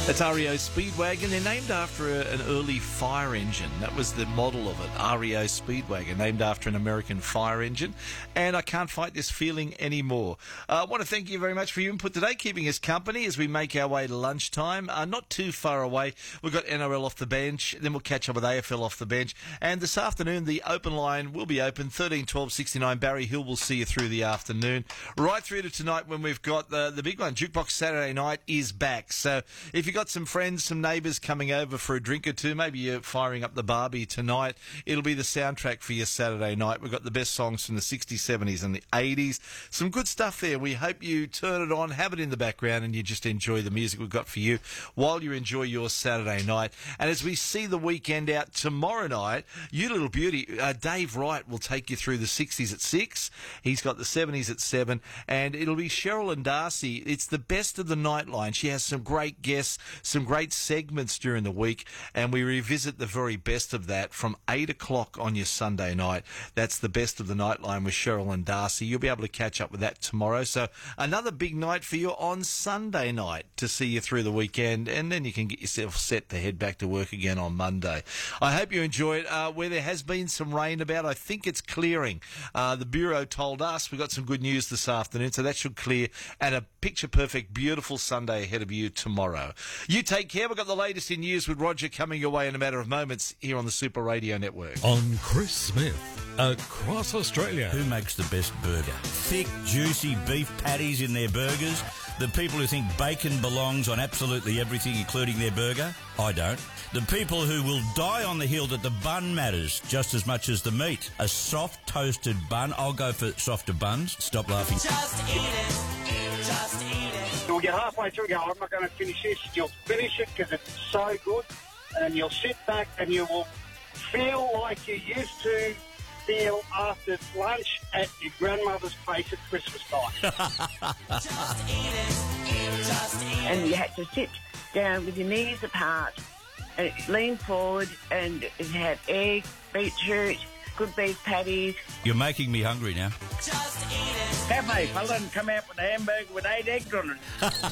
It's REO Speedwagon. They're named after an early fire engine. That was the model of it, REO Speedwagon, named after an American fire engine. And I can't fight this feeling anymore. I want to thank you very much for your input today, keeping us company as we make our way to lunchtime. Not too far away, we've got NRL off the bench, then we'll catch up with AFL off the bench. And this afternoon, the open line will be open, 13 12 69. Barry Hill will see you through the afternoon. Right through to tonight when we've got the big one. Jukebox Saturday Night is back. So if you've got some friends, some neighbours coming over for a drink or two, maybe you're firing up the Barbie tonight, it'll be the soundtrack for your Saturday night. We've got the best songs from the 60s, 70s and the 80s. Some good stuff there. We hope you turn it on, have it in the background, and you just enjoy the music we've got for you while you enjoy your Saturday night. And as we see the weekend out tomorrow night, you little beauty, Dave Wright will take you through the 60s at 6. He's got the 70s at 7. And it'll be Cheryl and Darcy. It's the best of the Nightline. She has some great guests, some great segments during the week, and we revisit the very best of that from 8 o'clock on your Sunday night. That's the best of the Nightline with Cheryl and Darcy. You'll be able to catch up with that tomorrow. So another big night for you on Sunday night to see you through the weekend, and then you can get yourself set to head back to work again on Monday. I hope you enjoy it. Where there has been some rain about, I think it's clearing. The Bureau told us we've got some good news this afternoon, so that should clear, and a picture-perfect, beautiful Sunday ahead of you tomorrow. You take care. We've got the latest in news with Roger coming your way in a matter of moments here on the Super Radio Network. On Chris Smith, across Australia. Who makes the best burger? Thick, juicy beef patties in their burgers? The people who think bacon belongs on absolutely everything, including their burger? I don't. The people who will die on the hill that the bun matters just as much as the meat. A soft, toasted bun. I'll go for softer buns. Stop laughing. Just eat it. Just eat it. You'll get halfway through and go, I'm not going to finish this. You'll finish it because it's so good. And you'll sit back and you will feel like you used to feel after lunch at your grandmother's place at Christmas time. Just eat it. Just eat it. And you had to sit down with your knees apart and lean forward, and it had egg, beetroot, good beef patties. You're making me hungry now. Just eat it. Cafe fella and come out with a hamburger with 8 eggs on it.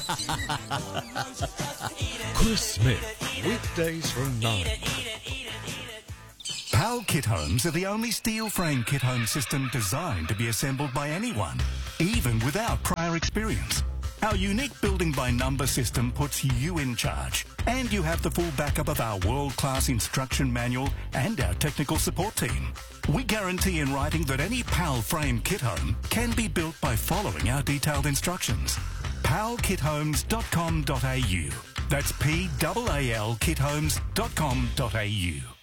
Chris Smith, weekdays from 9. PAL Kit Homes are the only steel frame kit home system designed to be assembled by anyone, even without prior experience. Our unique building by number system puts you in charge, and you have the full backup of our world-class instruction manual and our technical support team. We guarantee in writing that any PAL frame kit home can be built by following our detailed instructions. palkithomes.com.au. That's PAL kithomes.com.au.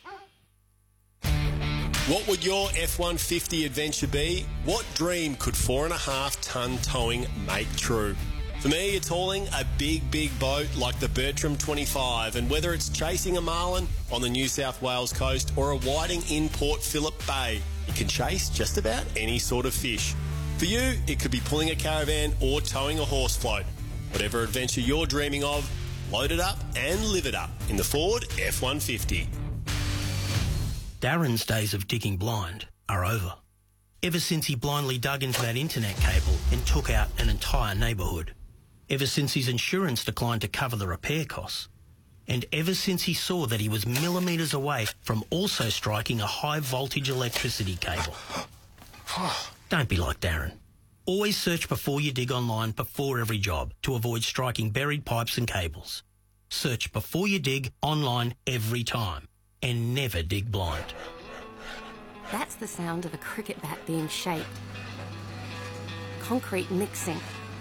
What would your F-150 adventure be? What dream could 4.5 ton towing make true? For me, it's hauling a big, big boat like the Bertram 25, and whether it's chasing a marlin on the New South Wales coast or a whiting in Port Phillip Bay, you can chase just about any sort of fish. For you, it could be pulling a caravan or towing a horse float. Whatever adventure you're dreaming of, load it up and live it up in the Ford F-150. Darren's days of digging blind are over. Ever since he blindly dug into that internet cable and took out an entire neighbourhood. Ever since his insurance declined to cover the repair costs. And ever since he saw that he was millimetres away from also striking a high voltage electricity cable. Don't be like Darren. Always search before you dig online before every job to avoid striking buried pipes and cables. Search before you dig online every time. And never dig blind. That's the sound of a cricket bat being shaped. Concrete mixing.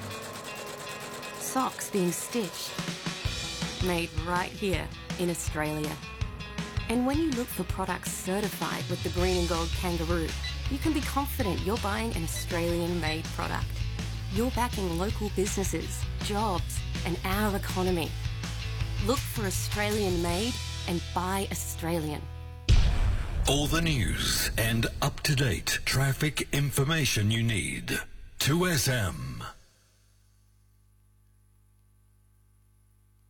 Socks being stitched. Made right here in Australia. And when you look for products certified with the green and gold kangaroo, you can be confident you're buying an Australian-made product. You're backing local businesses, jobs, and our economy. Look for Australian-made and buy Australian. All the news and up-to-date traffic information you need. 2SM.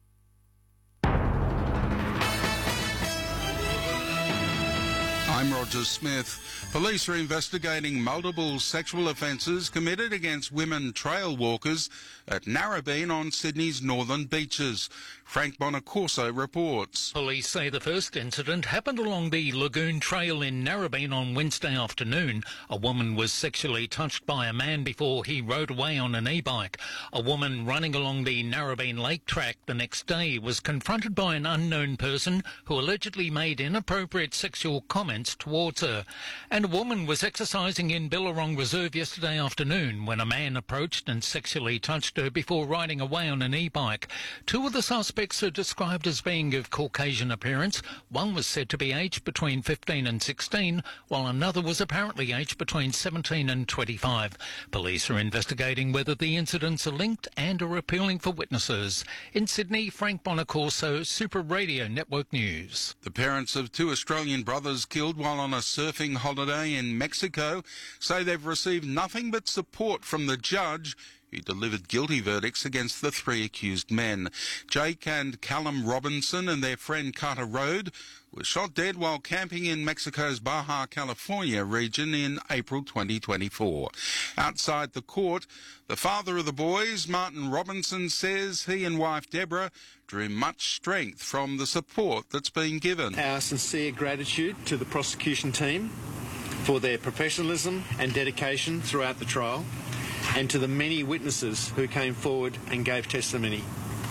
I'm Rod Roger Smith. Police are investigating multiple sexual offences committed against women trail walkers at Narrabeen on Sydney's northern beaches. Frank Bonacorso reports. Police say the first incident happened along the Lagoon Trail in Narrabeen on Wednesday afternoon. A woman was sexually touched by a man before he rode away on an e-bike. A woman running along the Narrabeen Lake track the next day was confronted by an unknown person who allegedly made inappropriate sexual comments towards her. And a woman was exercising in Billarong Reserve yesterday afternoon when a man approached and sexually touched her before riding away on an e-bike. Two of the suspects are described as being of Caucasian appearance. One was said to be aged between 15 and 16, while another was apparently aged between 17 and 25. Police are investigating whether the incidents are linked and are appealing for witnesses. In Sydney, Frank Bonacorso, Super Radio Network News. The parents of two Australian brothers killed while on a surfing holiday in Mexico say they've received nothing but support from the judge who delivered guilty verdicts against the three accused men. Jake and Callum Robinson and their friend Carter Rode were shot dead while camping in Mexico's Baja California region in April 2024. Outside the court, the father of the boys, Martin Robinson, says he and wife Deborah drew much strength from the support that's been given. Our sincere gratitude to the prosecution team for their professionalism and dedication throughout the trial, and to the many witnesses who came forward and gave testimony.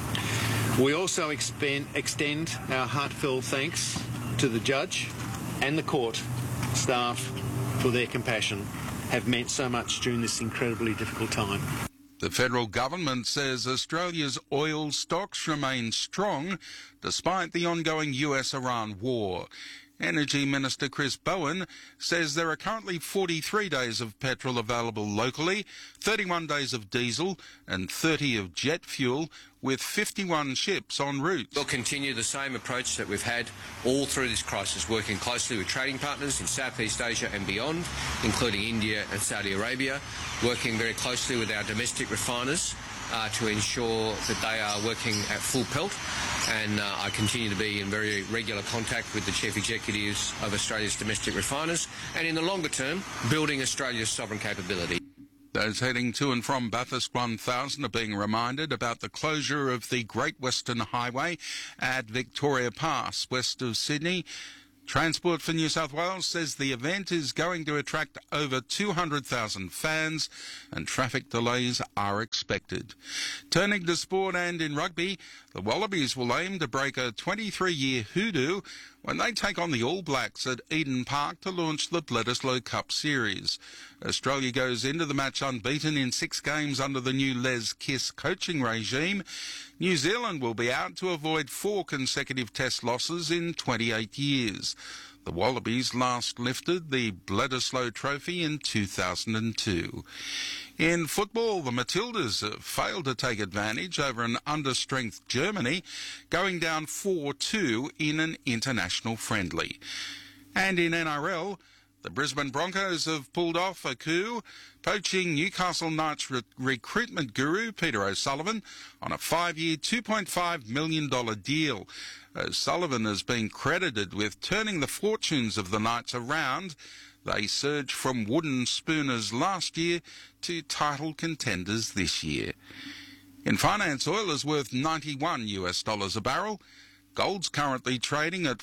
We also extend our heartfelt thanks to the judge and the court staff for their compassion, have meant so much during this incredibly difficult time. The federal government says Australia's oil stocks remain strong despite the ongoing US-Iran war. Energy Minister Chris Bowen says there are currently 43 days of petrol available locally, 31 days of diesel and 30 of jet fuel, with 51 ships en route. We'll continue the same approach that we've had all through this crisis, working closely with trading partners in Southeast Asia and beyond, including India and Saudi Arabia, working very closely with our domestic refiners to ensure that they are working at full pelt. And I continue to be in very regular contact with the chief executives of Australia's domestic refiners, and in the longer term, building Australia's sovereign capability. Those heading to and from Bathurst 1000 are being reminded about the closure of the Great Western Highway at Victoria Pass, west of Sydney. Transport for New South Wales says the event is going to attract over 200,000 fans and traffic delays are expected. Turning to sport and in rugby, the Wallabies will aim to break a 23-year hoodoo when they take on the All Blacks at Eden Park to launch the Bledisloe Cup Series. Australia goes into the match unbeaten in 6 games under the new Les Kiss coaching regime. New Zealand will be out to avoid 4 consecutive test losses in 28 years. The Wallabies last lifted the Bledisloe Trophy in 2002. In football, the Matildas have failed to take advantage over an understrength Germany, going down 4-2 in an international friendly. And in NRL, the Brisbane Broncos have pulled off a coup, poaching Newcastle Knights recruitment guru Peter O'Sullivan on a 5-year, $2.5 million deal. O'Sullivan has been credited with turning the fortunes of the Knights around. They surged from wooden spooners last year to title contenders this year. In finance, oil is worth $91 a barrel. Gold's currently trading at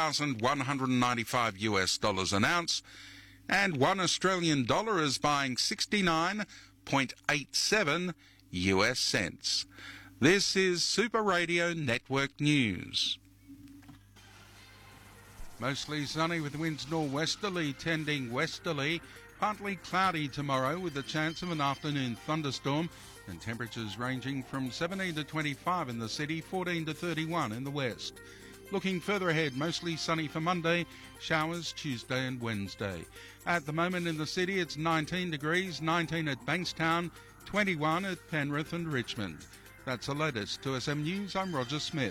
$4,195 an ounce, and 1 Australian dollar is buying 69.87 US cents. This is Super Radio Network News. Mostly sunny with winds nor'westerly tending westerly. Partly cloudy tomorrow with the chance of an afternoon thunderstorm, and temperatures ranging from 17 to 25 in the city, 14 to 31 in the west. Looking further ahead, mostly sunny for Monday, showers Tuesday and Wednesday. At the moment in the city, it's 19 degrees, 19 at Bankstown, 21 at Penrith and Richmond. That's the latest. To SM News, I'm Roger Smith.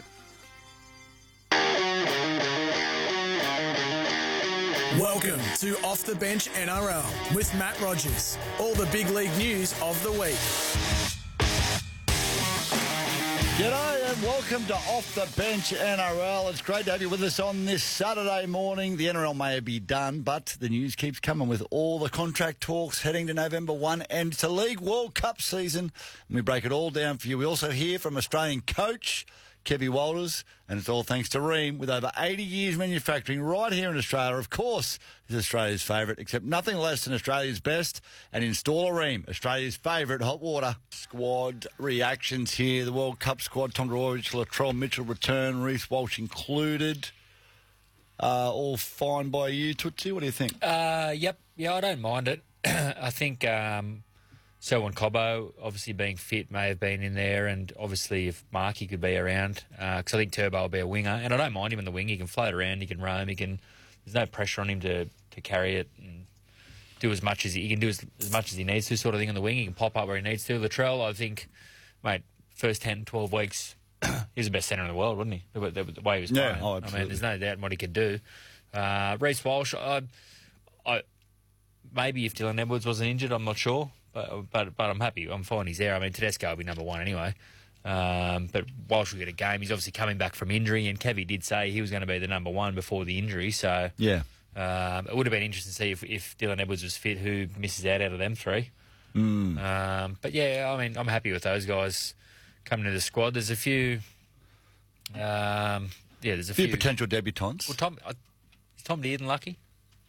Welcome to Off the Bench NRL with Matt Rogers. All the big league news of the week. G'day and welcome to Off the Bench NRL. It's great to have you with us on this Saturday morning. The NRL may be done, but the news keeps coming with all the contract talks heading to November 1, and it's a League World Cup season. And we break it all down for you. We also hear from Australian coach Kevy Walters, and it's all thanks to Rheem, with over 80 years manufacturing right here in Australia. Of course, is Australia's favourite, except nothing less than Australia's best, and install a Rheem, Australia's favourite hot water. Squad reactions here. The World Cup squad, Tonga Orich, Latrell Mitchell return, Reece Walsh included. All fine by you, Tootsie? What do you think? Yep. Yeah, I don't mind it. I think Selwyn Cobbo, obviously being fit, may have been in there, and obviously if Markey could be around, because I think Turbo will be a winger, and I don't mind him in the wing. He can float around, he can roam, there's no pressure on him to carry it and do as much as he can do as much as he needs to, sort of thing, on the wing. He can pop up where he needs to. Latrell, I think, mate, first 10, 12 weeks, he was the best centre in the world, wasn't he? The way he was playing. Yeah, absolutely. I mean, there's no doubt in what he could do. Reece Walsh, I maybe if Dylan Edwards wasn't injured, I'm not sure. But I'm happy. I'm fine he's there. I mean, Tedesco will be number one anyway. But Walsh will get a game. He's obviously coming back from injury, and Kevy did say he was going to be the number one before the injury. So yeah, it would have been interesting to see if Dylan Edwards was fit, who misses out of them three. But yeah, I mean, I'm happy with those guys coming to the squad. There's a few. There's a few potential debutants. Well, is Tom Dearden lucky?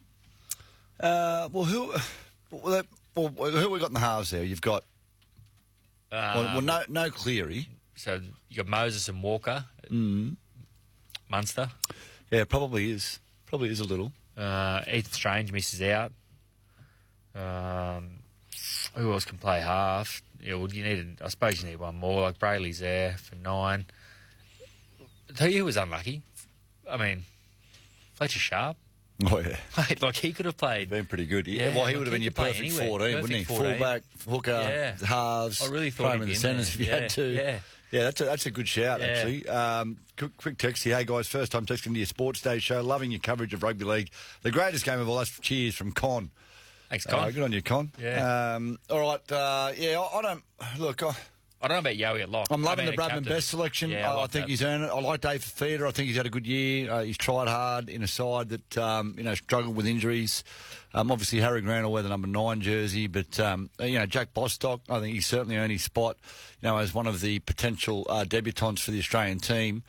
Who have we got in the halves there? You've got no Cleary. So you got Moses and Walker. Munster. Yeah, probably is a little. Ethan Strange misses out. Who else can play half? Yeah, well, I suppose you need one more. Like Brayley's there for 9. Who was unlucky? I mean, Fletcher Sharp. Oh, yeah. Like, he could have played. Been pretty good. Yeah, well, he would have been your perfect 14, wouldn't he? 14. Fullback, hooker, halves. I really thought him in the centres if you had to. Yeah, that's a good shout, actually. Quick text here. Hey, guys, first time texting to your Sports Day show. Loving your coverage of rugby league. The greatest game of all. That's cheers from Con. Thanks, Con. Good on you, Con. Yeah. All right. I don't... Look... I don't know about Yowie at lock. I'm loving the Bradman Best selection. Yeah, I think he's earned it. I like Dave Fafita. I think he's had a good year. He's tried hard in a side that struggled with injuries. Obviously, Harry Grant will wear the number 9 jersey, but Jack Bostock, I think he's certainly earned his spot. As one of the potential debutants for the Australian team.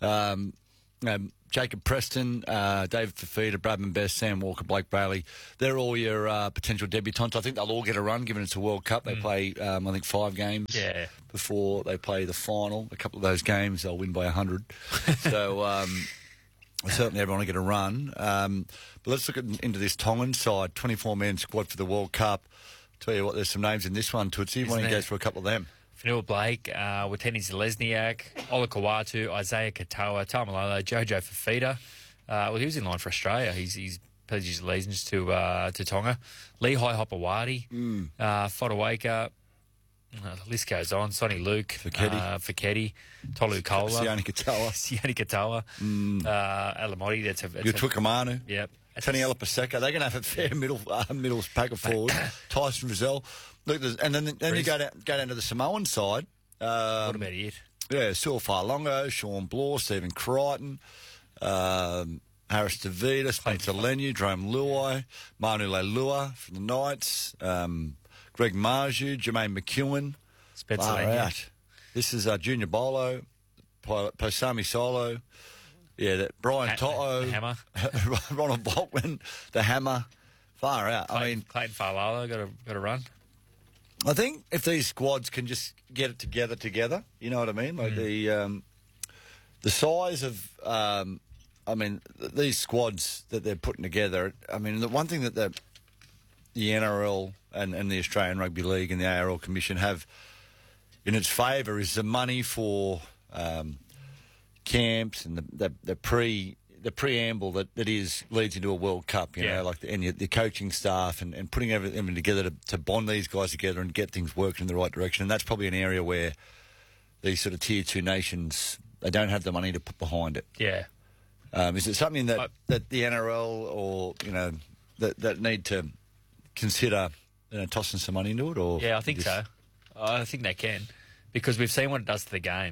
Jacob Preston, David Fafita, Bradman Best, Sam Walker, Blake Brayley. They're all your potential debutants. I think they'll all get a run, given it's a World Cup. They play, I think, 5 games before they play the final. A couple of those games, they'll win by 100. So certainly everyone will get a run. But let's look into this Tongan side, 24-man squad for the World Cup. Tell you what, there's some names in this one, Tootsie. Why don't you go through a couple of them? Fanua Blake, Wateni Zelezniak, Ola Kawatu, Isaiah Katoa, Tamalolo, Jojo Fafita. He was in line for Australia. He's pledged his allegiance to Tonga. Lehigh Hopewadi, Fodawaker. The list goes on. Sonny Luke, Fiketti, Tolu Kola, Sione Katoa, Alamotti. That's Tuikamanu. Yep. Taniela Paseka. They're going to have a fair middle pack of forward. Tyson Rizal. Look, and then you go down to the Samoan side. What about it? Yeah, Sul Farlongo, Sean Bloor, Stephen Crichton, Harris DeVita, Spencer Lenu, Jerome Luai, Manu Leilua from the Knights, Greg Marju, Jermaine McEwen. Spencer Lenu. This is Junior Bolo, Posami Solo. Yeah, Brian Toto, the Hammer, Ronald Balkman, the Hammer, far out. Clayton Falalo got a run. I think if these squads can just get it together, you know what I mean? Like the size of, these squads that they're putting together. I mean, the one thing that the NRL and the Australian Rugby League and the ARL Commission have in its favour is the money for camps and the preamble that leads into a World Cup, you know, like the coaching staff and putting everything together to bond these guys together and get things working in the right direction. And that's probably an area where these sort of tier 2 nations, they don't have the money to put behind it. Yeah. Is it something that the NRL or, that need to consider, tossing some money into it? Or yeah, I think so. I think they can, because we've seen what it does to the game.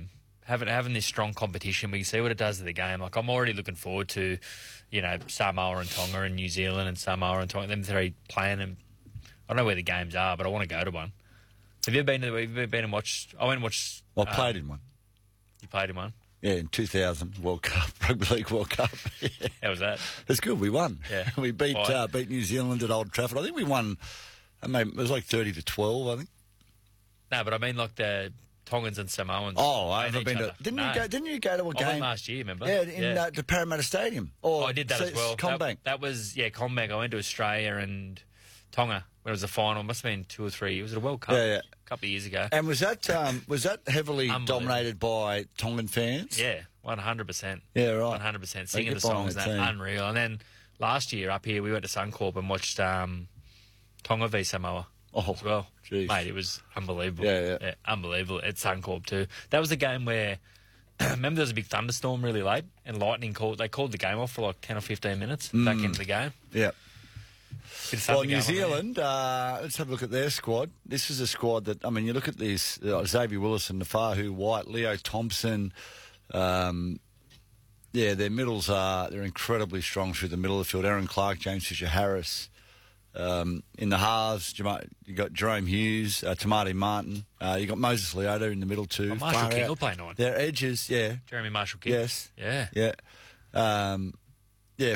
having this strong competition, we can see what it does to the game. Like, I'm already looking forward to, Samoa and Tonga and New Zealand and Samoa and Tonga, them three playing. And I don't know where the games are, but I want to go to one. Have you been and watched? I went and watched. I played in one. You played in one? Yeah, in 2000 World Cup, Rugby League World Cup. Yeah. How was that? It's good. We won. Yeah, we beat New Zealand at Old Trafford. I think we won. It was like 30-12, I think. No, but I mean like the Tongans and Samoans. Oh, I haven't been to. Didn't you go to a game? I went last year, remember? Yeah, in the Parramatta Stadium. Or I did that as well. Combank. That was ComBank. I went to Australia and Tonga when it was the final. It must have been 2 or 3. Was it a World Cup? Yeah. A couple of years ago. And was that heavily dominated by Tongan fans? Yeah, 100%. Yeah, right. 100%. Singing the songs, that unreal. And then last year up here, we went to Suncorp and watched Tonga v Samoa as well. Geez. Mate, it was unbelievable. Yeah, unbelievable at Suncorp too. That was the game where, remember there was a big thunderstorm really late and lightning called the game off for like 10 or 15 minutes back into the game. Yeah. Well, New Zealand, let's have a look at their squad. This is a squad that, I mean, you look at these, Xavier Willis and Nafahu White, Leo Thompson. Their middles they're incredibly strong through the middle of the field. Aaron Clark, James Fisher-Harris. In the halves, you got Jerome Hughes, Tamati Martin. You got Moses Leota in the middle too. Marshall King will play 9. Their edges, yeah. Jeremy Marshall King. Yes. Yeah. Yeah.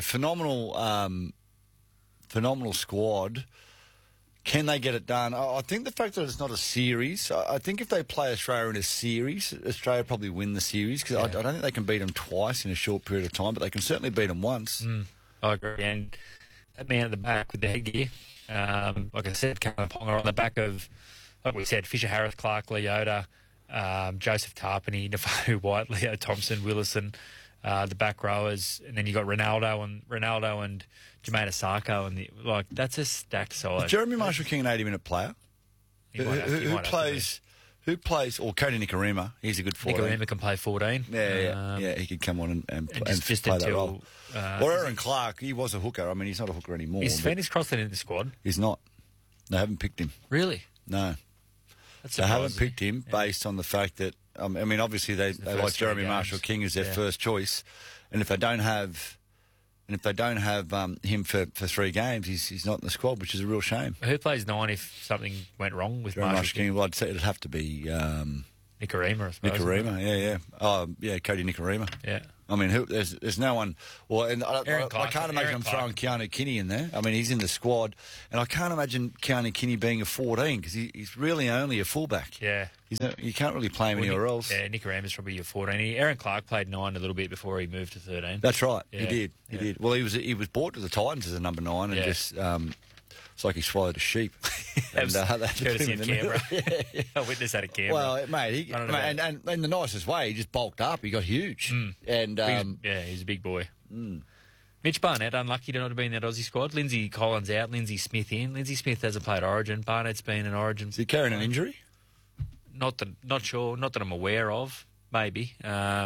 Phenomenal squad. Can they get it done? I think the fact that it's not a series, I think if they play Australia in a series, Australia probably win the series because I don't think they can beat them twice in a short period of time, but they can certainly beat them once. I agree. And that man at the back with the headgear, like I said, Kalen Ponga on the back of, like we said, Fisher-Harris, Clark, Leota, Joseph Tarpany, Nafahu White, Leo Thompson, Willison, the back rowers, and then you got Ronaldo and Jermaine Asako, and that's a stacked side. Is Jeremy Marshall King an 80-minute player? Who plays? Or Cody Nikorima? He's a good 14. Nikorima can play 14. Yeah, he could come on and play that role. Or Aaron Clark, he was a hooker. I mean, he's not a hooker anymore. Is Phoenix Crossland in the squad? He's not. They haven't picked him. Really? No. They haven't picked him based on the fact that, I mean, obviously they like Jeremy Marshall King as their first choice, and if they don't have him for 3 games, he's not in the squad, which is a real shame. Who plays 9 if something went wrong with Marshall King? Well, I'd say it'd have to be Nikorima, I suppose. Nikorima, yeah. Cody Nikorima. Yeah. I mean, there's no one. Well, and I can't imagine them throwing Keanu Kinney in there. I mean, he's in the squad, and I can't imagine Keanu Kinney being a 14 because he's really only a fullback. Yeah, you can't really play him anywhere else. Yeah, Nikorima's probably your 14. Aaron Clark played 9 a little bit before he moved to 13. That's right. Yeah. He did. Well, he was bought to the Titans as a number 9, and just. It's like he swallowed a sheep. That was courtesy of Canberra. I witnessed that at Canberra. Well, mate, and in the nicest way, he just bulked up. He got huge. And he's a big boy. Mitch Barnett, unlucky to not have been in that Aussie squad. Lindsay Collins out, Lindsay Smith in. Lindsay Smith hasn't played Origin. Barnett's been in Origin. Is he carrying an injury? Not sure. Not that I'm aware of. Maybe. I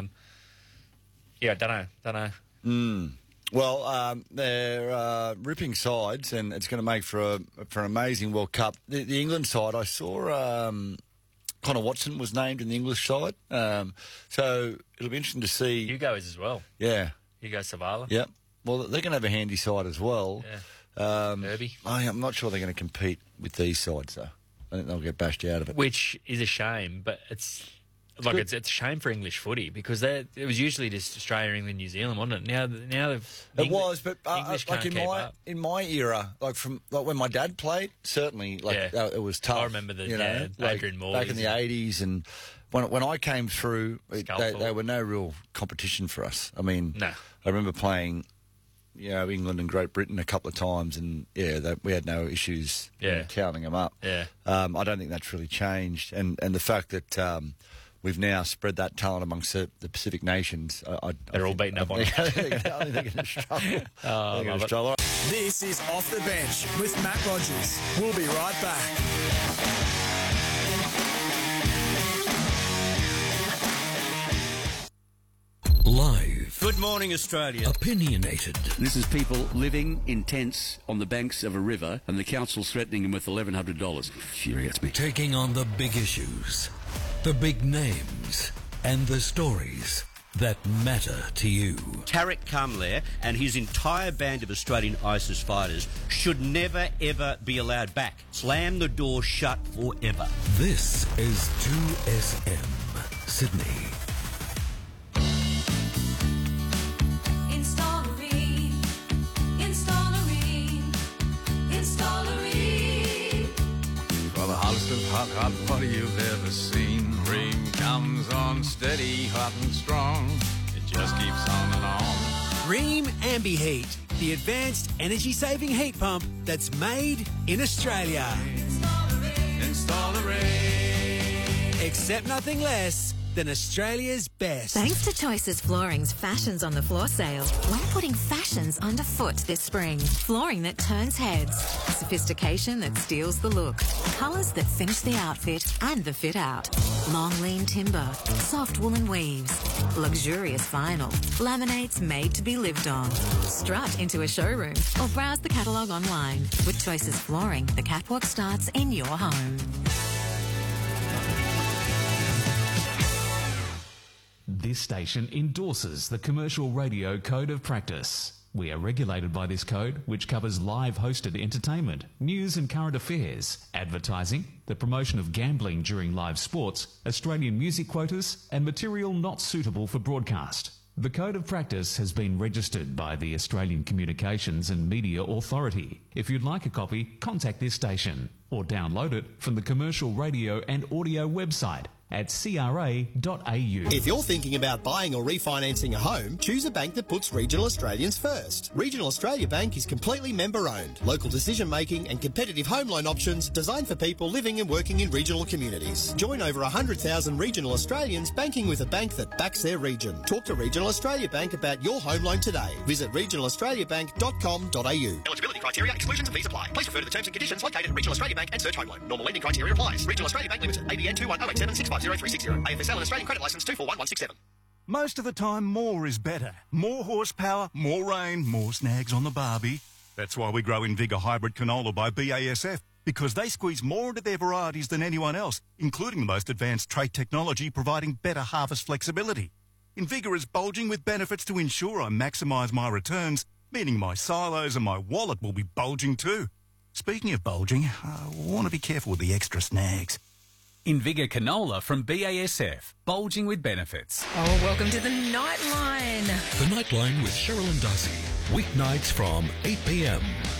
don't know. Well, they're ripping sides, and it's going to make for an amazing World Cup. The England side, I saw Connor Watson was named in the English side, so it'll be interesting to see. Hugo is as well. Yeah. Hugo Savala. Yep. Well, they're going to have a handy side as well. Yeah. Derby. I'm not sure they're going to compete with these sides, though. I think they'll get bashed out of it. Which is a shame, but it's a shame for English footy because it was usually just Australia, England, New Zealand, wasn't it? Now was, but English like in my era, like when my dad played, certainly it was tough. I remember Adrian Moore back in the 80s, and when I came through, they were no real competition for us. I mean, no. I remember playing, England and Great Britain a couple of times, and we had no issues counting them up. Yeah, I don't think that's really changed, and the fact that. We've now spread that talent amongst the Pacific nations. They're all beaten up on it. I think they're going to struggle. This is Off the Bench with Matt Rogers. We'll be right back. Live. Good morning, Australia. Opinionated. This is people living in tents on the banks of a river, and the council's threatening them with $1,100. Infuriates me. Taking on the big issues, the big names, and the stories that matter to you. Tarek Kamler and his entire band of Australian ISIS fighters should never, ever be allowed back. Slam the door shut forever. This is 2SM Sydney. For the hottest of hot water you've ever seen. Ream comes on steady, hot and strong. It just keeps on and on. Ream AmbiHeat, the advanced energy-saving heat pump that's made in Australia. Install a Ream. Accept nothing less than Australia's best. Thanks to Choices Flooring's Fashions on the Floor sale, we're putting fashions underfoot this spring. Flooring that turns heads, sophistication that steals the look, colours that finish the outfit and the fit out. Long lean timber, soft woolen weaves, luxurious vinyl, laminates made to be lived on. Strut into a showroom or browse the catalogue online. With Choices Flooring, the catwalk starts in your home. This station endorses the Commercial Radio Code of Practice. We are regulated by this code, which covers live hosted entertainment, news and current affairs, advertising, the promotion of gambling during live sports, Australian music quotas, and material not suitable for broadcast. The Code of Practice has been registered by the Australian Communications and Media Authority. If you'd like a copy, contact this station or download it from the Commercial Radio and Audio website at cra.au. If you're thinking about buying or refinancing a home, choose a bank that puts regional Australians first. Regional Australia Bank is completely member-owned. Local decision-making and competitive home loan options designed for people living and working in regional communities. Join over 100,000 regional Australians banking with a bank that backs their region. Talk to Regional Australia Bank about your home loan today. Visit regionalaustraliabank.com.au. Eligibility criteria, exclusions and fees apply. Please refer to the terms and conditions located at Regional Australia Bank and search home loan. Normal lending criteria applies. Regional Australia Bank Limited. ABN 21087 650 AFSL and Australian Credit Licence 241167. Most of the time, more is better. More horsepower, more rain, more snags on the barbie. That's why we grow Invigor Hybrid Canola by BASF, because they squeeze more into their varieties than anyone else, including the most advanced trait technology providing better harvest flexibility. Invigor is bulging with benefits to ensure I maximise my returns, meaning my silos and my wallet will be bulging too. Speaking of bulging, I want to be careful with the extra snags. Invigor Canola from BASF, bulging with benefits. Oh, welcome to the Nightline. The Nightline with Cheryl and Darcy, weeknights from 8 p.m.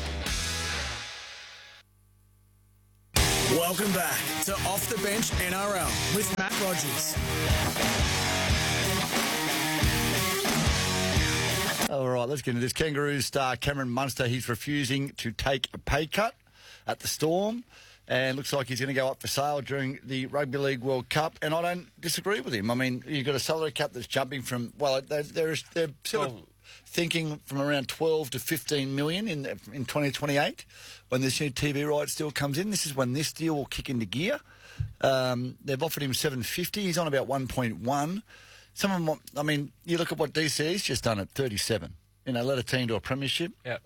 Welcome back to Off the Bench NRL with Matt Rogers. All right, let's get into this. Kangaroos star Cameron Munster, he's refusing to take a pay cut at the Storm. And looks like he's going to go up for sale during the Rugby League World Cup. And I don't disagree with him. I mean, you've got a salary cap that's jumping from, well, they're sort of thinking from around 12 to 15 million in 2028 when this new TV rights deal comes in. This is when this deal will kick into gear. They've offered him 750. He's on about 1.1. Some of them, I mean, you look at what DC's just done at 37. You know, led a team to a premiership. Yep.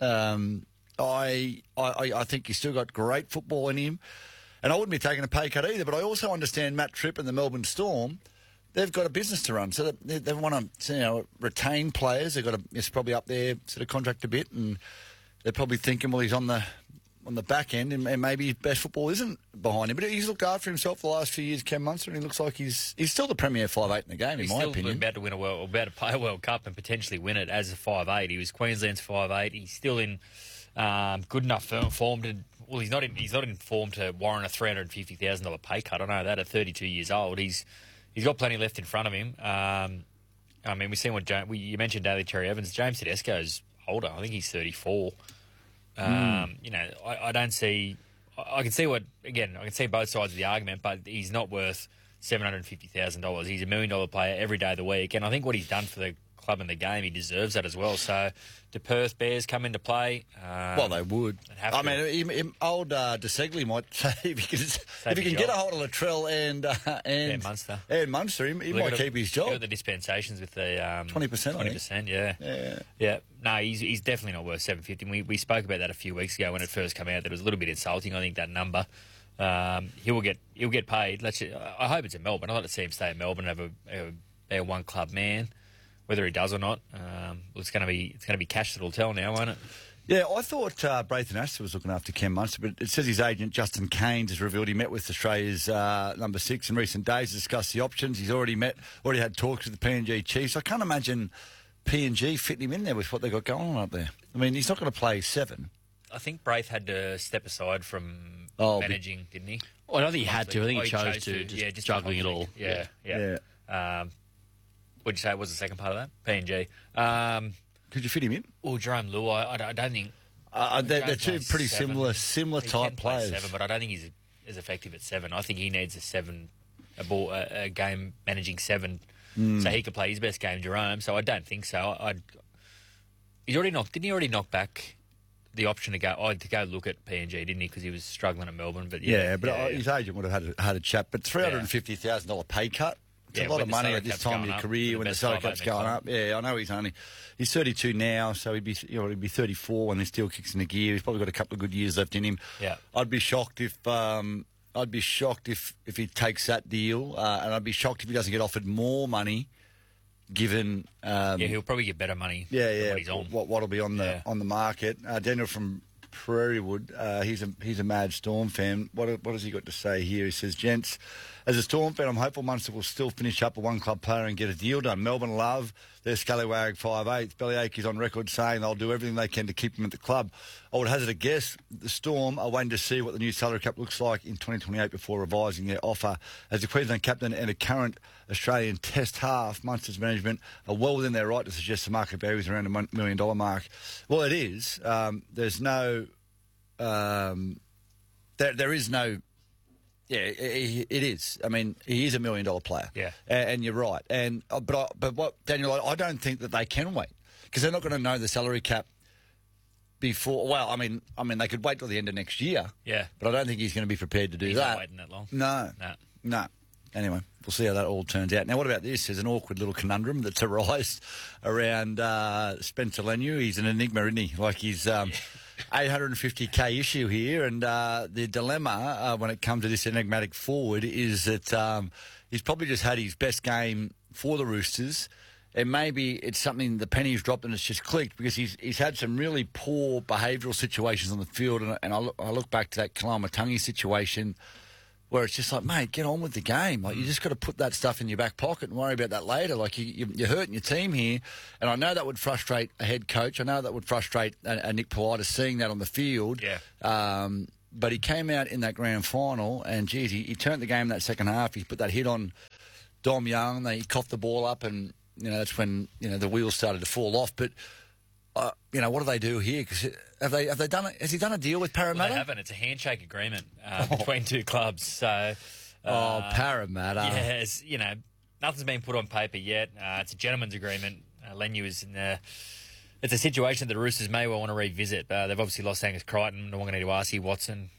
I think he's still got great football in him. And I wouldn't be taking a pay cut either, but I also understand Matt Tripp and the Melbourne Storm, they've got a business to run. So they want to retain players. They've got to, it's probably up their sort of contract a bit, and they're probably thinking, well, he's on the back end, and maybe best football isn't behind him. But he's looked after himself the last few years, Cam Munster, and he looks like he's still the premier 5'8" in the game, in my opinion. He's still about to win about to play a World Cup and potentially win it as a 5'8". He was Queensland's 5'8". He's still in good enough form to. Well, he's not in form to warrant a $350,000 pay cut. I know that at 32 years old, he's got plenty left in front of him. I mean, we've seen what you mentioned Daly Cherry Evans. James Tedesco's older. I think he's 34. You know, I don't see. I can see I can see both sides of the argument, but he's not worth $750,000. He's $1 million player every day of the week, and I think what he's done for the club and the game, he deserves that as well. So, do Perth Bears come into play? Well, they would. I mean, old DeSegli might say if he can get a hold of Latrell and Munster, he might keep his job. Look at the dispensations with the 20%. 20%, yeah. No, he's definitely not worth $750. We spoke about that a few weeks ago when it first came out. That was a little bit insulting. I think that number. He'll get paid. I hope it's in Melbourne. I'd like to see him stay in Melbourne and have a be a one-club man. Whether he does or not, it's going to be cash that'll tell now, won't it? Yeah, I thought Braithen Astor was looking after Ken Munster, but it says his agent, Justin Keynes, has revealed he met with Australia's number 6 in recent days to discuss the options. He's already had talks with the PNG Chiefs. I can't imagine PNG fitting him in there with what they've got going on up there. I mean, he's not going to play 7. I think Braith had to step aside from managing, didn't he? Well, I don't think he had to. I think he chose to. Just juggling it all. Yeah. What'd you say was the second part of that? PNG. Could you fit him in? Well, Jerome Luai, I don't think... they're two pretty similar type players. 7, but I don't think he's as effective at 7. I think he needs a game managing 7 so he could play his best game, Jerome. So I don't think so. Didn't he already knock back the option to go look at PNG, didn't he? Because he was struggling at Melbourne. But his agent would have had a chat. But $350,000 pay cut. It's a lot of money at this time of your career when the salary cap's going up. Yeah, I know he's 32 now, so he'd be 34 when this deal kicks into gear. He's probably got a couple of good years left in him. Yeah, I'd be shocked if he takes that deal, and I'd be shocked if he doesn't get offered more money. Given, he'll probably get better money. Yeah. What he's on. What'll be on the market? Daniel from Prairie Wood, he's a mad Storm fan. What has he got to say here? He says, "Gents, as a Storm fan, I'm hopeful Munster will still finish up a one-club player and get a deal done. Melbourne love their scallywag 5'8". Bellyache is on record saying they'll do everything they can to keep him at the club. I would hazard a guess the Storm are waiting to see what the new salary cap looks like in 2028 before revising their offer. As the Queensland captain and a current Australian Test half, Munster's management are well within their right to suggest the market value is around the $1 million mark. Well, it is. There's no... there is no... Yeah, it is. I mean, he is $1 million player. Yeah, and you're right. And but what Daniel, I don't think that they can wait because they're not going to know the salary cap before. Well, I mean, they could wait till the end of next year. Yeah, but I don't think he's going to be prepared to do that. He's not waiting that long. No. Anyway, we'll see how that all turns out. Now, what about this? There's an awkward little conundrum that's arisen around Spencer Leniu. He's an enigma, isn't he? Like he's. $850K issue here, and the dilemma when it comes to this enigmatic forward is that he's probably just had his best game for the Roosters, and maybe it's something the penny's dropped and it's just clicked because he's had some really poor behavioural situations on the field, and I look back to that Kalamatangi situation where it's just like, mate, get on with the game. Like, you just got to put that stuff in your back pocket and worry about that later. Like, you're hurting your team here. And I know that would frustrate a head coach. I know that would frustrate a Nick Politis seeing that on the field. Yeah. But he came out in that grand final and, geez, he turned the game in that second half. He put that hit on Dom Young. He coughed the ball up and, that's when, the wheels started to fall off. But, what do they do here? Because have they done it? Has he done a deal with Parramatta? Well, they haven't. It's a handshake agreement between two clubs. So, Parramatta. Yes, nothing's been put on paper yet. It's a gentleman's agreement. Leniu is in the. It's a situation that the Roosters may well want to revisit. They've obviously lost Angus Crichton, Wanganeen Watson, Watson,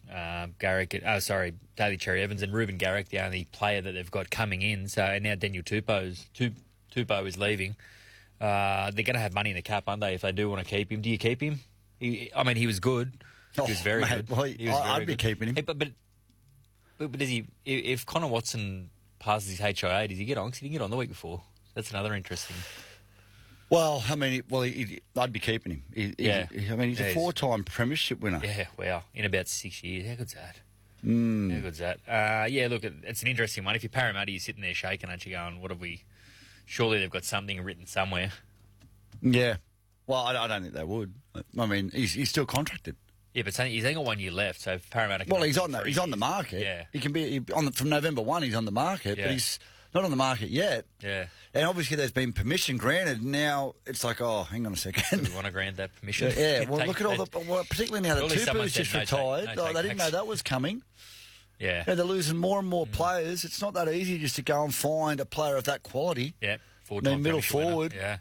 Daly Cherry Evans, and Ruben Garrick, the only player that they've got coming in. So and now Daniel Tupou is leaving. They're going to have money in the cap, aren't they, if they do want to keep him? Do you keep him? He was good. He was very good. Well, I'd be keeping him. Hey, but does he? If Connor Watson passes his HIA, does he get on? Because he didn't get on the week before. That's another interesting. Well, I mean, I'd be keeping him. He's a 4-time premiership winner. Yeah, wow. In about 6 years. How good's that? How good's that? Look, it's an interesting one. If you're Parramatta, you're sitting there shaking, aren't you, going, what have we... Surely they've got something written somewhere. Yeah. Well, I don't think they would. I mean, he's still contracted. Yeah, but he's only got 1 year left, so Parramatta... Well, he's on the market. Yeah. He can be... from November 1, he's on the market, but he's not on the market yet. Yeah. And obviously there's been permission granted. Now it's like, oh, hang on a second. Do we want to grant that permission? Yeah. Well, look at all the... particularly now that Tupou's just retired. They didn't know that was coming. Yeah. They're losing more and more players. It's not that easy just to go and find a player of that quality. Yeah. Middle forward. Yeah.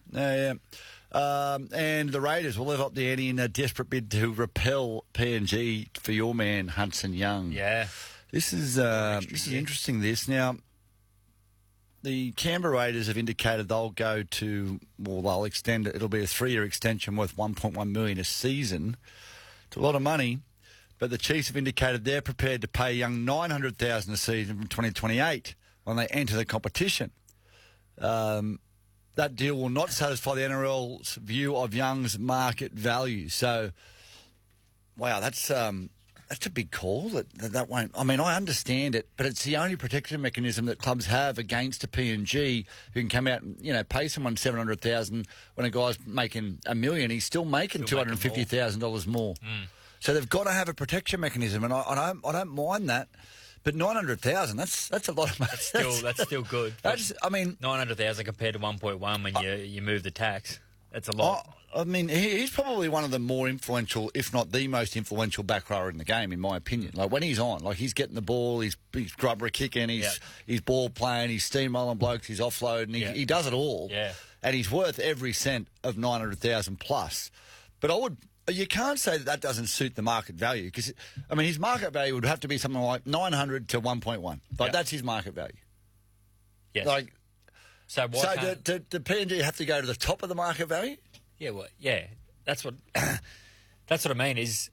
And the Raiders will live up the ante in a desperate bid to repel PNG for your man, Hudson Young. Yeah. This is interesting, this. Now, the Canberra Raiders have indicated they'll go to, they'll extend it. It'll be a 3-year extension worth $1.1 million a season. It's a lot of money. But the Chiefs have indicated they're prepared to pay Young $900,000 a season from 2028 when they enter the competition. that deal will not satisfy the NRL's view of Young's market value. So, wow, that's a big call. That won't. I mean, I understand it, but it's the only protection mechanism that clubs have against a PNG who can come out and pay someone $700,000 when a guy's making $1 million. He's still making $250,000 more. So they've got to have a protection mechanism, and I don't mind that. But $900,000, that's a lot of money. That's still good. I mean, $900,000 compared to 1.1 when you move the tax. That's a lot. I mean, he's probably one of the more influential, if not the most influential back rower in the game, in my opinion. Like when he's on, like he's getting the ball, he's grubber kicking, he's ball playing, he's steamrolling blokes, he's offloading, he does it all. Yeah. And he's worth every cent of $900,000 plus. But you can't say that doesn't suit the market value because, I mean, his market value would have to be something like 900 to 1.1. Like that's his market value. Yes. Like, so the PNG have to go to the top of the market value? Yeah, well, yeah. That's what I mean is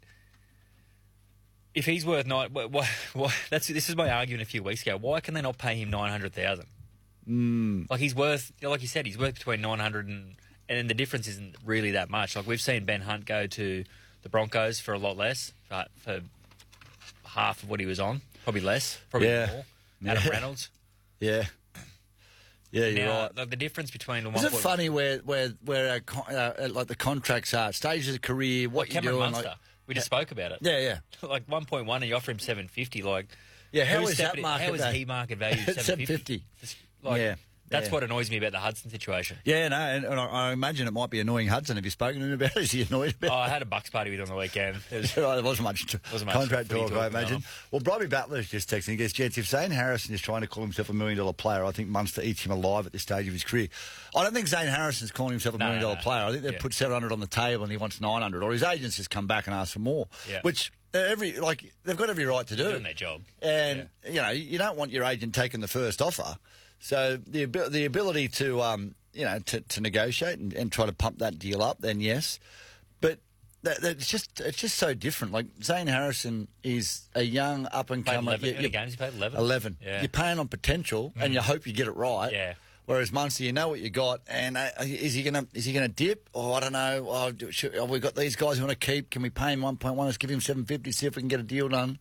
if he's worth this is my argument a few weeks ago. Why can they not pay him $900,000? Like he's worth, like you said, he's worth between 900 and the difference isn't really that much. Like we've seen Ben Hunt go to the Broncos for a lot less, for half of what he was on, probably less, probably more. Adam Reynolds, yeah, you're right. Like the difference between the is it funny where like the contracts are stages of career, what you're doing? Munster, we just spoke about it. Yeah. Like 1.1, and you offer him 750. Like, how is that market? How is he market value 750? Like, that's what annoys me about the Hudson situation. Yeah, no, and I imagine it might be annoying Hudson. Have you spoken to him about it? Is he annoyed about it? I had a Bucks party with him on the weekend. There wasn't much contract talk, I imagine. Well, Bobby Butler's just texting. He goes, gents, if Zane Harrison is trying to call himself $1 million player, I think Munster eats him alive at this stage of his career. I don't think Zane Harrison's calling himself $1 million player. I think they've put 700 on the table and he wants 900, or his agents just come back and ask for more, which they've got every right to do. They're doing their job. And, you don't want your agent taking the first offer. So the ability to to negotiate and try to pump that deal up, then yes, but it's just so different. Like Zane Harrison is a young up and comer. How many games he played? 11. 11. Yeah. You're paying on potential, and you hope you get it right. Yeah. Whereas Munster, you know what you got, and is he gonna dip? Oh, I don't know. We got these guys we want to keep. Can we pay him 1.1? Let's give him 750. See if we can get a deal done.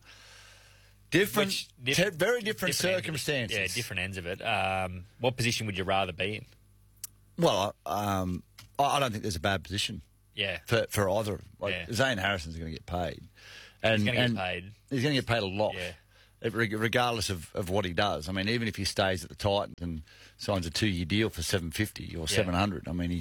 Very different circumstances. Yeah, different ends of it. What position would you rather be in? Well, I don't think there's a bad position. Yeah. For either. Zane Harrison's going to get paid. He's going to get paid. He's going to get paid a lot. Yeah. Regardless of what he does. I mean, even if he stays at the Titans and signs a 2-year deal for $750 or $700,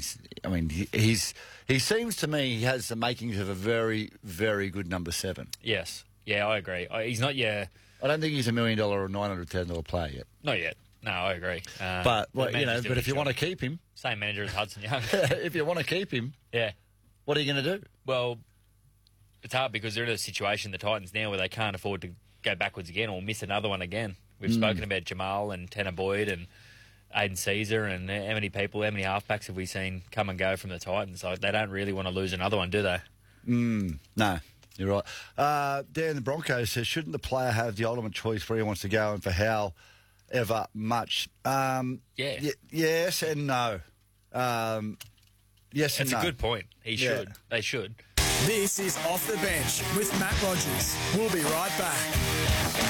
he seems to me he has the makings of a very, very good number 7. Yes. Yeah, I agree. He's not I don't think he's $1 million or $900,000 player yet. Not yet. No, I agree. But if you want to keep him, same manager as Hudson Young. If you want to keep him, what are you going to do? Well, it's hard because they're in a situation, the Titans now, where they can't afford to go backwards again or miss another one again. We've spoken about Jamal and Tanner Boyd and Aiden Caesar, and how many halfbacks have we seen come and go from the Titans? Like, they don't really want to lose another one, do they? No. You're right. Dan the Broncos says, shouldn't the player have the ultimate choice where he wants to go and for however much? Yes and no. Yes and no. It's a good point. He should. They should. This is Off the Bench with Matt Rogers. We'll be right back.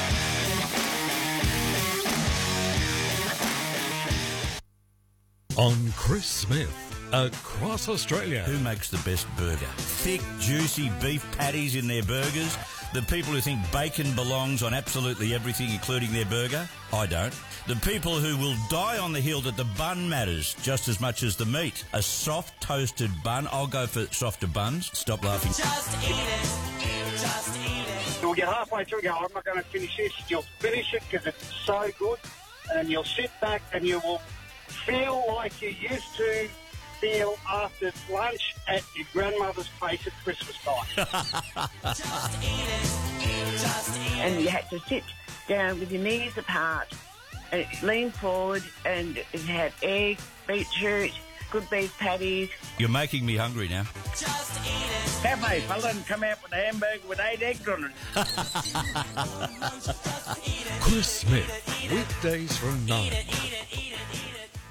On Chris Smith. Across Australia. Who makes the best burger? Thick, juicy beef patties in their burgers. The people who think bacon belongs on absolutely everything, including their burger? I don't. The people who will die on the hill that the bun matters just as much as the meat. A soft, toasted bun. I'll go for softer buns. Stop laughing. Just eat it. Just eat it. You'll get halfway through and go, I'm not going to finish this. You'll finish it because it's so good. And you'll sit back and you will feel like you used to feel after lunch at your grandmother's place at Christmas time. Just eat it. Just eat it. And you had to sit down with your knees apart and lean forward and have egg, beetroot, good beef patties. You're making me hungry now. Just eat it. Cafe fella and come out with a hamburger with 8 eggs on it. Chris Smith, weekdays from 9.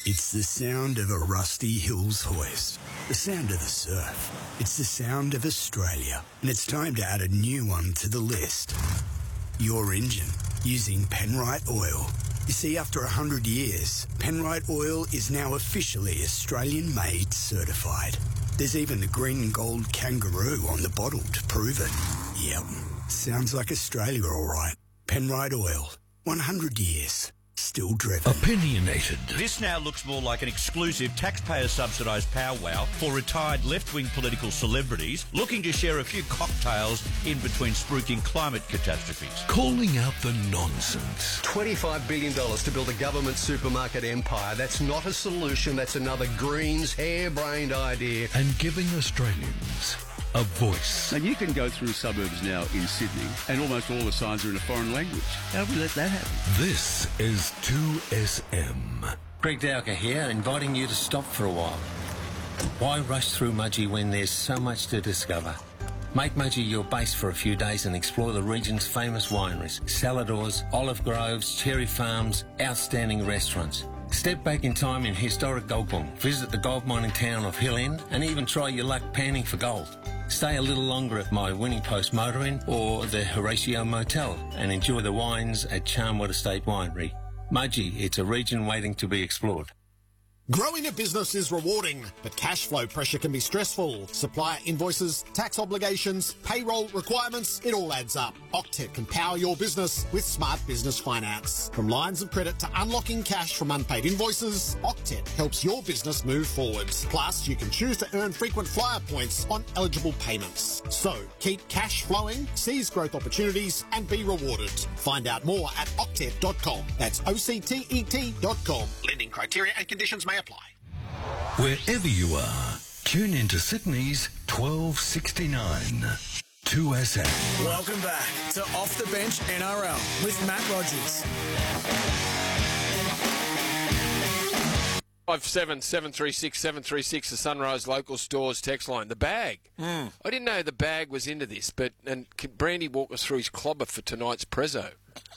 It's the sound of a Rusty Hills hoist. The sound of the surf. It's the sound of Australia. And it's time to add a new one to the list. Your engine, using Penrite Oil. You see, after 100 years, Penrite Oil is now officially Australian-made certified. There's even the green and gold kangaroo on the bottle to prove it. Yep, sounds like Australia all right. Penrite Oil, 100 years. Still driven. Opinionated. This now looks more like an exclusive taxpayer-subsidised powwow for retired left-wing political celebrities looking to share a few cocktails in between spruiking climate catastrophes. Calling out the nonsense. $25 billion to build a government supermarket empire. That's not a solution. That's another Greens harebrained idea. And giving Australians a voice. And you can go through suburbs now in Sydney and almost all the signs are in a foreign language. How do we let that happen? This is 2SM. Greg Dowker here, inviting you to stop for a while. Why rush through Mudgee when there's so much to discover? Make Mudgee your base for a few days and explore the region's famous wineries, salladors, olive groves, cherry farms, outstanding restaurants. Step back in time in historic Goldbung, visit the gold mining town of Hill End, and even try your luck panning for gold. Stay a little longer at my Winning Post Motor Inn or the Horatio Motel and enjoy the wines at Charnwood Estate Winery. Mudgee, it's a region waiting to be explored. Growing a business is rewarding, but cash flow pressure can be stressful. Supplier invoices, tax obligations, payroll requirements, it all adds up. Octet can power your business with Smart Business Finance. From lines of credit to unlocking cash from unpaid invoices, Octet helps your business move forwards. Plus, you can choose to earn frequent flyer points on eligible payments. So, keep cash flowing, seize growth opportunities, and be rewarded. Find out more at octet.com. That's OCTET.com. Lending criteria and conditions may apply. Wherever you are, tune into Sydney's 1269. 2SM. Welcome back to Off the Bench NRL with Matt Rogers. 57736736, the Sunrise Local Stores text line. The bag. I didn't know the bag was into this, and can Brandy walk us through his clobber for tonight's prezzo?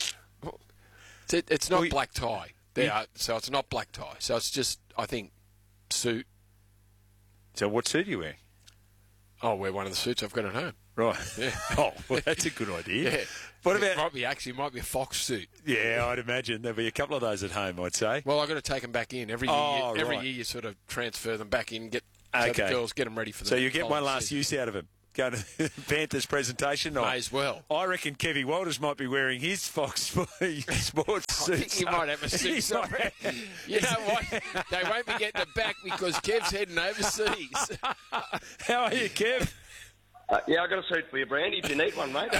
It's not black tie. So it's not black tie. So it's just, I think, suit. So what suit are you wearing? I'll wear one of the suits I've got at home. Right. Yeah. Oh, well, that's a good idea. Yeah. What about? It might be a fox suit. Yeah, I'd imagine there'll be a couple of those at home, I'd say. Well, I've got to take them back in. Every year you sort of transfer them back in, so the girls get them ready for the So you get one last use out of them. Going to the Panthers presentation night. May as well. I reckon Kevy Walters might be wearing his Fox sports suit. I think he might have a suit on. You know what? They won't be getting it back because Kev's heading overseas. How are you, Kev? Yeah, I've got a suit for you, Brandy, if you need one, mate.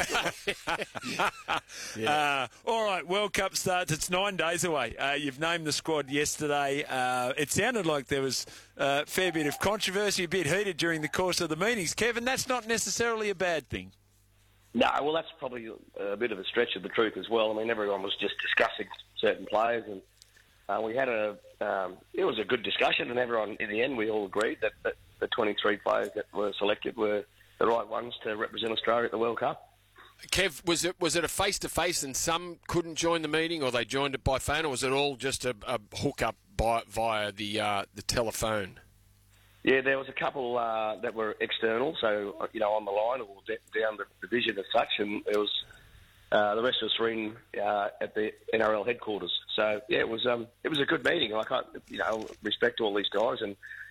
All right, World Cup starts. It's 9 days away. You've named the squad yesterday. It sounded like there was a fair bit of controversy, a bit heated during the course of the meetings. Kevin, that's not necessarily a bad thing. No, well, that's probably a bit of a stretch of the truth as well. I mean, everyone was just discussing certain players, and we had it was a good discussion, and everyone, in the end, we all agreed that the 23 players that were selected were the right ones to represent Australia at the World Cup. Kev, was it a face-to-face and some couldn't join the meeting, or they joined it by phone, or was it all just a hook-up via the telephone? Yeah, there was a couple that were external, so, on the line or down the division as such, and there was the rest of us were in at the NRL headquarters. So, yeah, it was a good meeting. Respect to all these guys, and